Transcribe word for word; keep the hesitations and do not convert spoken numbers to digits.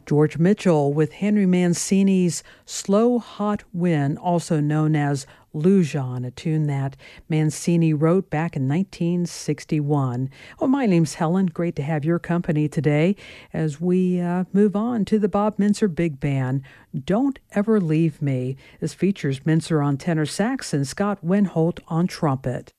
George Mitchell with Henry Mancini's Slow Hot Wind, also known as Lujan, a tune that Mancini wrote back in nineteen sixty-one. Well, my name's Helen. Great to have your company today as we uh, move on to the Bob Mintzer Big Band. Don't Ever Leave Me. This features Mintzer on tenor sax and Scott Winholt on trumpet.